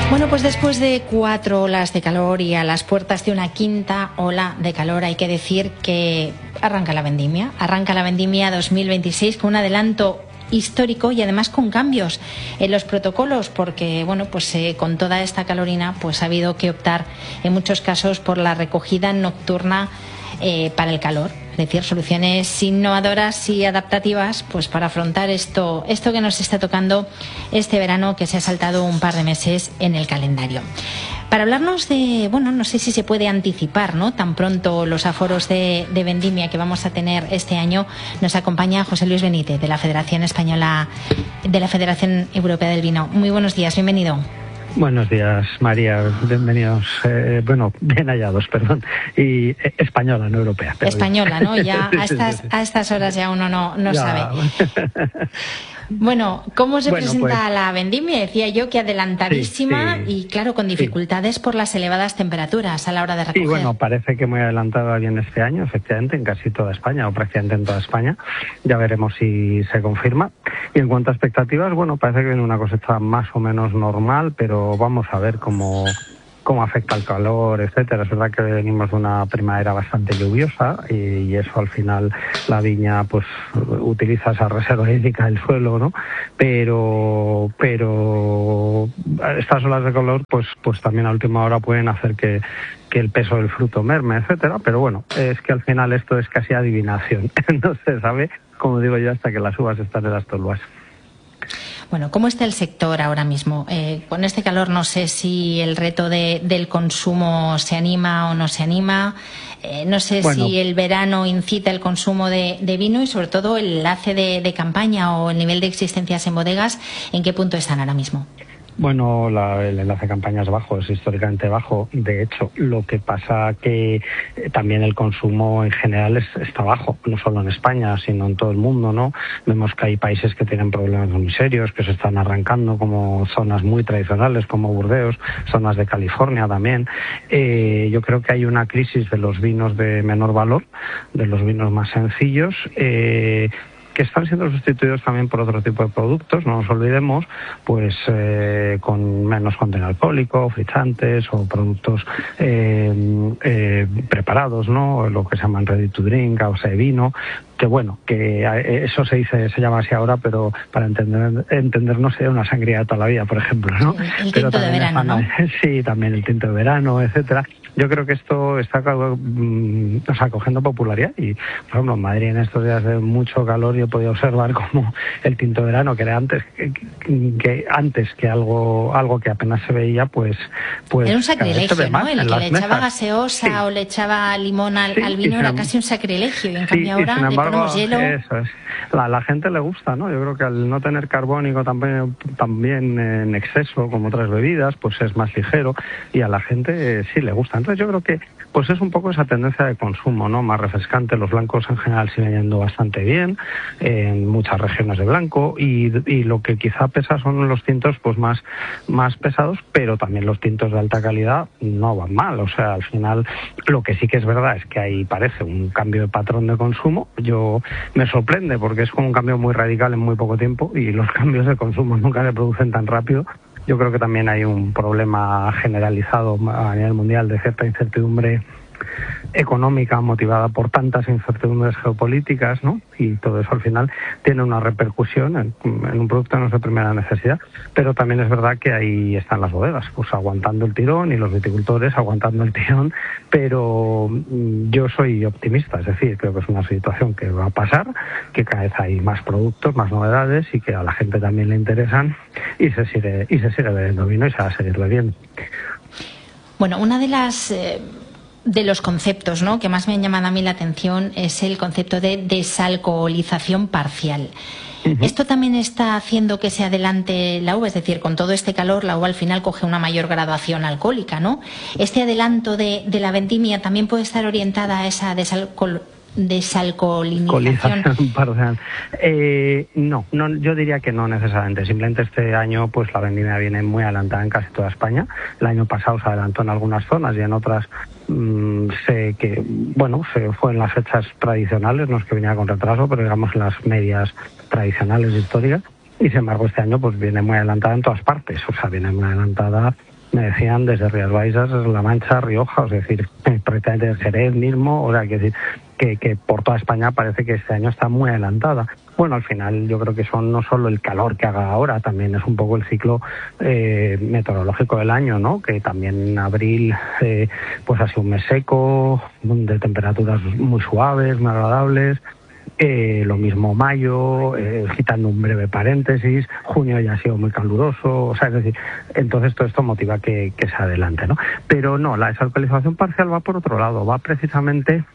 Bueno, pues después de 4 olas de calor y a las puertas de una 5ª ola de calor, hay que decir que arranca la vendimia 2026 con un adelanto histórico y además con cambios en los protocolos, porque bueno, pues con toda esta calorina pues ha habido que optar en muchos casos por la recogida nocturna para el calor, es decir, soluciones innovadoras y adaptativas pues para afrontar esto que nos está tocando este verano, que se ha saltado un par de meses en el calendario. Para hablarnos de, bueno, no sé si se puede anticipar, ¿no?, tan pronto los aforos de vendimia que vamos a tener este año, nos acompaña José Luis Benítez, de la Federación Europea del Vino. Muy buenos días, bienvenido. Buenos días, María, bienvenidos, bien hallados, perdón, y española, no europea. Española, ¿no? Ya a estas horas ya uno no sabe. Bueno, ¿cómo se presenta la vendimia? Decía yo que adelantadísima y, claro, con dificultades por las elevadas temperaturas a la hora de recoger. Sí, bueno, parece que muy adelantada bien este año, efectivamente, en casi toda España, o prácticamente en toda España. Ya veremos si se confirma. Y en cuanto a expectativas, bueno, parece que viene una cosecha más o menos normal, pero vamos a ver cómo afecta el calor, etcétera. Es verdad que venimos de una primavera bastante lluviosa y eso al final la viña pues utiliza esa reserva hídrica del suelo, ¿no? Pero estas olas de calor pues también a última hora pueden hacer que el peso del fruto merme, etcétera. Pero bueno, es que al final esto es casi adivinación. No se sabe, como digo yo, hasta que las uvas están en las tolvas. Bueno, ¿cómo está el sector ahora mismo? Con este calor no sé si el reto del consumo se anima o no se anima. No sé si el verano incita el consumo de vino y sobre todo el enlace de campaña o el nivel de existencias en bodegas, ¿en qué punto están ahora mismo? Bueno, el enlace de campaña es bajo, es históricamente bajo. De hecho, lo que pasa que también el consumo en general está bajo, no solo en España, sino en todo el mundo, ¿no? Vemos que hay países que tienen problemas muy serios, que se están arrancando, como zonas muy tradicionales, como Burdeos, zonas de California también. Yo creo que hay una crisis de los vinos de menor valor, de los vinos más sencillos, que están siendo sustituidos también por otro tipo de productos, no nos olvidemos, pues con menos contenido alcohólico, frisantes o productos preparados, ¿no? Lo que se llaman ready to drink, a base de vino, que bueno, que eso se llama así ahora, pero para entendernos sería una sangría de toda la vida, por ejemplo, ¿no? El tinto de verano, ¿no? Sí, también el tinto de verano, etcétera. Yo creo que esto está cogiendo popularidad y, por ejemplo, en Madrid en estos días de mucho calor yo he podido observar como el tinto de verano, que era antes que algo que apenas se veía, pues era un sacrilegio, ¿no? El que le echaba gaseosa o le echaba limón al vino era casi un sacrilegio y en cambio ahora le ponemos hielo. Eso es. La gente le gusta, ¿no? Yo creo que al no tener carbónico también en exceso, como otras bebidas, pues es más ligero y a la gente sí le gusta. Entonces yo creo que pues es un poco esa tendencia de consumo, ¿no? Más refrescante. Los blancos en general siguen yendo bastante bien en muchas regiones de blanco y lo que quizá pesa son los tintos pues más pesados, pero también los tintos de alta calidad no van mal. O sea, al final lo que sí que es verdad es que ahí parece un cambio de patrón de consumo. Yo me sorprende porque es como un cambio muy radical en muy poco tiempo y los cambios de consumo nunca se producen tan rápido. Yo creo que también hay un problema generalizado a nivel mundial de cierta incertidumbre económica motivada por tantas incertidumbres geopolíticas, ¿no? Y todo eso al final tiene una repercusión en un producto de nuestra primera necesidad, pero también es verdad que ahí están las bodegas, pues aguantando el tirón y los viticultores aguantando el tirón, pero yo soy optimista, es decir, creo que es una situación que va a pasar, que cada vez hay más productos, más novedades y que a la gente también le interesan y se sigue bebiendo vino y se va a seguir bebiendo. Bueno, una de los conceptos, ¿no?, que más me han llamado a mí la atención es el concepto de desalcoholización parcial. Esto también está haciendo que se adelante la uva, es decir, con todo este calor la uva al final coge una mayor graduación alcohólica, ¿no? Este adelanto de la vendimia también puede estar orientada a esa desalcoholización. No, yo diría que no necesariamente. Simplemente este año pues la vendimia viene muy adelantada en casi toda España. El año pasado se adelantó en algunas zonas y en otras se fue en las fechas tradicionales, no es que viniera con retraso, pero digamos en las medias tradicionales históricas. Y sin embargo este año pues viene muy adelantada en todas partes, o sea, viene muy adelantada me decían desde Rías Baixas, La Mancha, Rioja, es decir, prácticamente Jerez mismo, o sea, que decir que por toda España parece que este año está muy adelantada. Bueno, al final yo creo que son no solo el calor que haga ahora, también es un poco el ciclo meteorológico del año, ¿no? Que también en abril pues ha sido un mes seco, de temperaturas muy suaves, muy agradables. Lo mismo mayo, quitando un breve paréntesis, junio ya ha sido muy caluroso, o sea, es decir, entonces todo esto motiva que se adelante, ¿no? Pero no, la desalcoholización parcial va por otro lado, va precisamente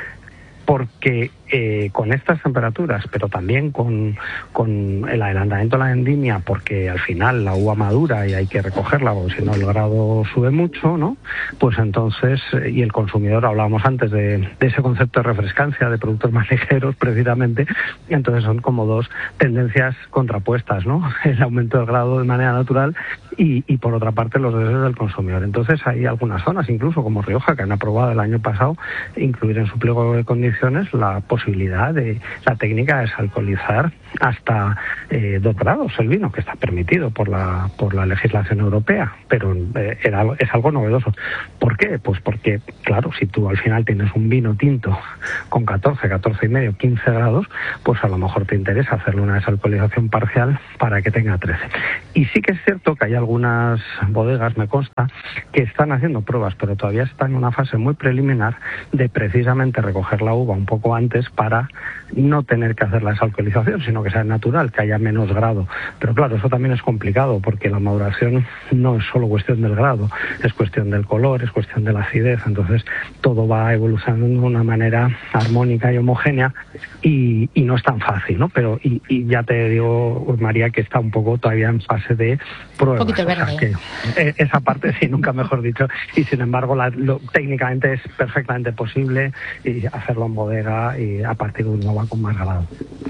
porque con estas temperaturas, pero también con el adelantamiento de la vendimia, porque al final la uva madura y hay que recogerla, porque si no el grado sube mucho, ¿no? Pues entonces, y el consumidor, hablábamos antes de ese concepto de refrescancia, de productos más ligeros, precisamente, y entonces son como dos tendencias contrapuestas, ¿no? El aumento del grado de manera natural y por otra parte los deseos del consumidor. Entonces hay algunas zonas, incluso como Rioja, que han aprobado el año pasado incluir en su pliego de condiciones la posibilidad de la técnica de desalcoholizar hasta 2 grados el vino, que está permitido por la legislación europea, pero es algo novedoso. ¿Por qué? Pues porque, claro, si tú al final tienes un vino tinto con 14 y medio, 15 grados, pues a lo mejor te interesa hacerle una desalcoholización parcial para que tenga 13. Y sí que es cierto que hay algunas bodegas, me consta, que están haciendo pruebas, pero todavía están en una fase muy preliminar de precisamente recoger la uva un poco antes para no tener que hacer la desalcoholización, sino que sea natural, que haya menos grado. Pero claro, eso también es complicado, porque la maduración no es solo cuestión del grado, es cuestión del color, es cuestión de la acidez, entonces todo va evolucionando de una manera armónica y homogénea y no es tan fácil, ¿no? Pero y ya te digo, María, que está un poco todavía en fase de pruebas. Un poquito verde. O sea que, esa parte sí, nunca mejor dicho, y sin embargo técnicamente es perfectamente posible y hacerlo en bodega y a partir de un uva con más grado.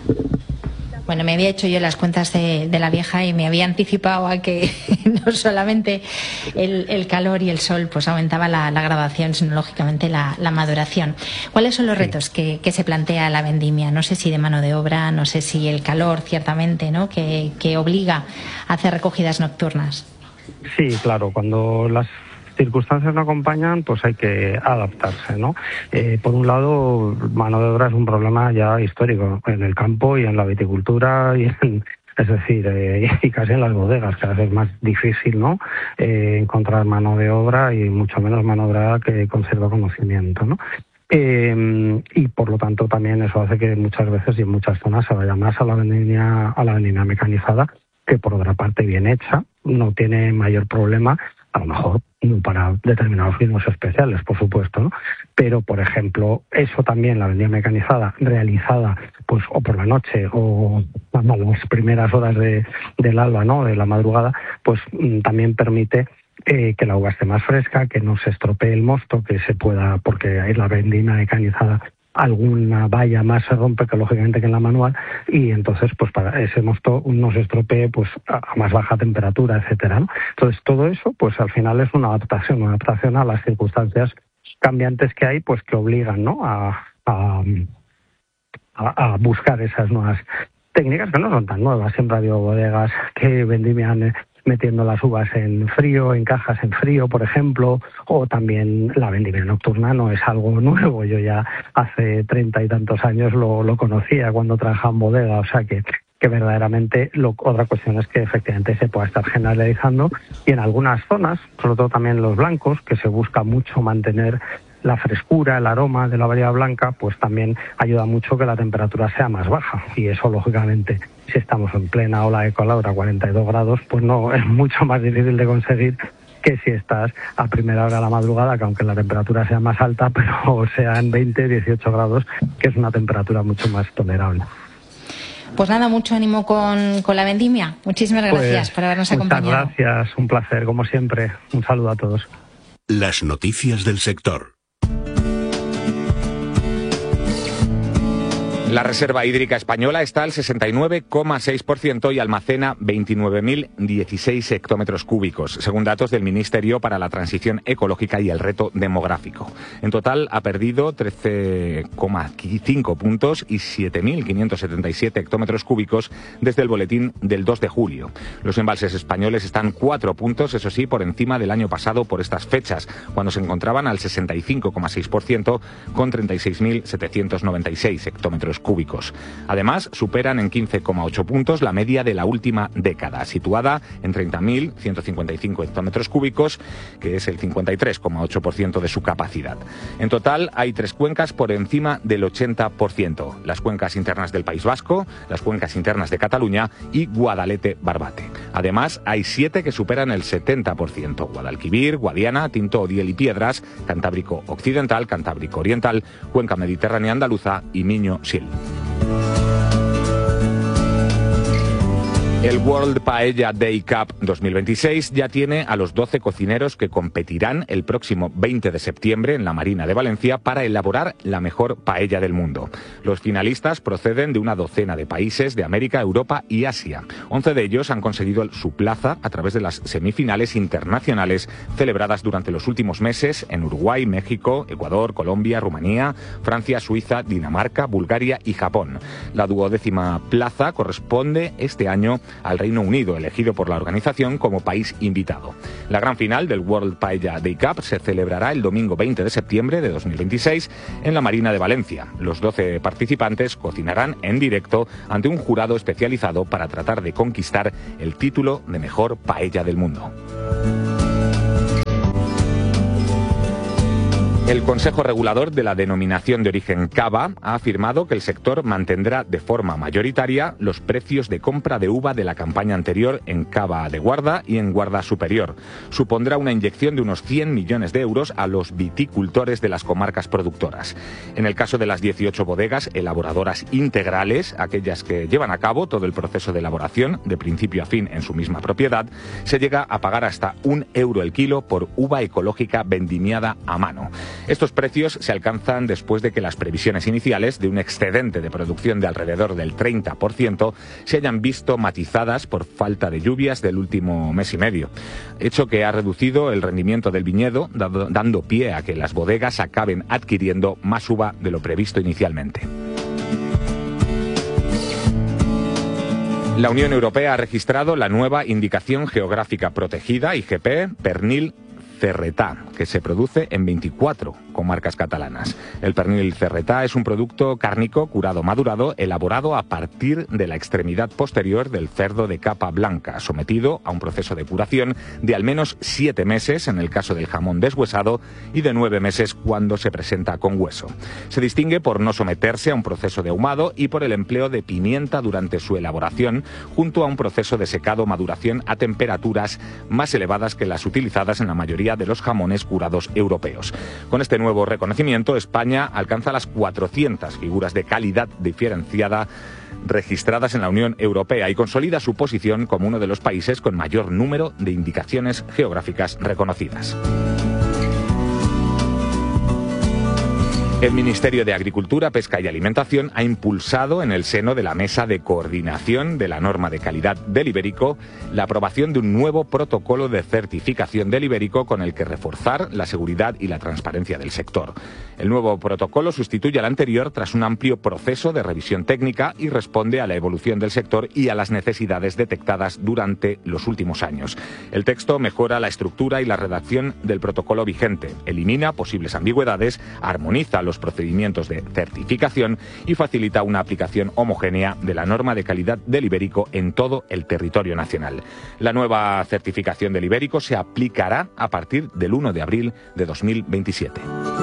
Bueno, me había hecho yo las cuentas de la vieja y me había anticipado a que no solamente el calor y el sol pues aumentaba la graduación, sino lógicamente la maduración. ¿Cuáles son los retos que se plantea la vendimia? No sé si de mano de obra, no sé si el calor, ciertamente, ¿no? que obliga a hacer recogidas nocturnas. Sí, claro, cuando las circunstancias no acompañan, pues hay que adaptarse, ¿no? Por un lado, mano de obra es un problema ya histórico en el campo y en la viticultura es decir, y casi en las bodegas, cada vez es más difícil, ¿no? Encontrar mano de obra y mucho menos mano de obra que conserva conocimiento, ¿no? Y por lo tanto también eso hace que muchas veces y en muchas zonas se vaya más a la vendimia mecanizada, que por otra parte bien hecha, no tiene mayor problema, a lo mejor para determinados vinos especiales, por supuesto, ¿no? Pero, por ejemplo, eso también, la vendimia mecanizada, realizada pues o por la noche o las primeras horas del alba, ¿no? De la madrugada, pues también permite que la uva esté más fresca, que no se estropee el mosto, que se pueda, porque hay la vendimia mecanizada, alguna valla más se rompe que lógicamente que en la manual, y entonces pues para ese mosto no se estropee pues a más baja temperatura, etcétera, ¿no? Entonces todo eso pues al final es una adaptación a las circunstancias cambiantes que hay, pues que obligan, ¿no? a buscar esas nuevas técnicas que no son tan nuevas. Siempre ha habido bodegas que vendimian metiendo las uvas en frío, en cajas en frío, por ejemplo, o también la vendimia nocturna no es algo nuevo. Yo ya hace 30 y tantos años lo conocía cuando trabajaba en bodega, o sea que verdaderamente otra cuestión es que efectivamente se pueda estar generalizando y en algunas zonas, sobre todo también los blancos, que se busca mucho mantener la frescura, el aroma de la variedad blanca, pues también ayuda mucho que la temperatura sea más baja. Y eso, lógicamente, si estamos en plena ola de calor a 42 grados, pues no es mucho más difícil de conseguir que si estás a primera hora de la madrugada, que aunque la temperatura sea más alta, pero sea en 20, 18 grados, que es una temperatura mucho más tolerable. Pues nada, mucho ánimo con la vendimia. Muchísimas gracias por habernos acompañado. Muchas gracias, un placer, como siempre. Un saludo a todos. Las noticias del sector. La reserva hídrica española está al 69,6% y almacena 29.016 hectómetros cúbicos, según datos del Ministerio para la Transición Ecológica y el Reto Demográfico. En total ha perdido 13,5 puntos y 7.577 hectómetros cúbicos desde el boletín del 2 de julio. Los embalses españoles están 4 puntos, eso sí, por encima del año pasado por estas fechas, cuando se encontraban al 65,6% con 36.796 hectómetros cúbicos. Además, superan en 15,8 puntos la media de la última década, situada en 30.155 hectómetros cúbicos, que es el 53,8% de su capacidad. En total, hay 3 cuencas por encima del 80%, las cuencas internas del País Vasco, las cuencas internas de Cataluña y Guadalete-Barbate. Además, hay 7 que superan el 70%, Guadalquivir, Guadiana, Tinto, Odiel y Piedras, Cantábrico Occidental, Cantábrico Oriental, Cuenca Mediterránea Andaluza y Miño-Sil. El World Paella Day Cup 2026 ya tiene a los 12 cocineros que competirán el próximo 20 de septiembre en la Marina de Valencia para elaborar la mejor paella del mundo. Los finalistas proceden de una docena de países de América, Europa y Asia. 11 de ellos han conseguido su plaza a través de las semifinales internacionales celebradas durante los últimos meses en Uruguay, México, Ecuador, Colombia, Rumanía, Francia, Suiza, Dinamarca, Bulgaria y Japón. La 12ª plaza corresponde este año al Reino Unido, elegido por la organización como país invitado. La gran final del World Paella Day Cup se celebrará el domingo 20 de septiembre de 2026 en la Marina de Valencia. Los 12 participantes cocinarán en directo ante un jurado especializado para tratar de conquistar el título de mejor paella del mundo. El Consejo Regulador de la Denominación de Origen Cava ha afirmado que el sector mantendrá de forma mayoritaria los precios de compra de uva de la campaña anterior en Cava de Guarda y en Guarda Superior. Supondrá una inyección de unos 100 millones de euros a los viticultores de las comarcas productoras. En el caso de las 18 bodegas elaboradoras integrales, aquellas que llevan a cabo todo el proceso de elaboración de principio a fin en su misma propiedad, se llega a pagar hasta €1 el kilo por uva ecológica vendimiada a mano. Estos precios se alcanzan después de que las previsiones iniciales de un excedente de producción de alrededor del 30% se hayan visto matizadas por falta de lluvias del último mes y medio, hecho que ha reducido el rendimiento del viñedo, dando pie a que las bodegas acaben adquiriendo más uva de lo previsto inicialmente. La Unión Europea ha registrado la nueva Indicación Geográfica Protegida, IGP, pernil cerretá, que se produce en 24 comarcas catalanas. El pernil cerretá es un producto cárnico curado madurado elaborado a partir de la extremidad posterior del cerdo de capa blanca, sometido a un proceso de curación de al menos 7 meses en el caso del jamón deshuesado y de 9 meses cuando se presenta con hueso. Se distingue por no someterse a un proceso de ahumado y por el empleo de pimienta durante su elaboración, junto a un proceso de secado-maduración a temperaturas más elevadas que las utilizadas en la mayoría de los jamones curados europeos. Con este nuevo reconocimiento, España alcanza las 400 figuras de calidad diferenciada registradas en la Unión Europea y consolida su posición como uno de los países con mayor número de indicaciones geográficas reconocidas. El Ministerio de Agricultura, Pesca y Alimentación ha impulsado en el seno de la Mesa de Coordinación de la Norma de Calidad del Ibérico la aprobación de un nuevo protocolo de certificación del ibérico con el que reforzar la seguridad y la transparencia del sector. El nuevo protocolo sustituye al anterior tras un amplio proceso de revisión técnica y responde a la evolución del sector y a las necesidades detectadas durante los últimos años. El texto mejora la estructura y la redacción del protocolo vigente, elimina posibles ambigüedades, armoniza los procedimientos de certificación y facilita una aplicación homogénea de la norma de calidad del ibérico en todo el territorio nacional. La nueva certificación del ibérico se aplicará a partir del 1 de abril de 2027.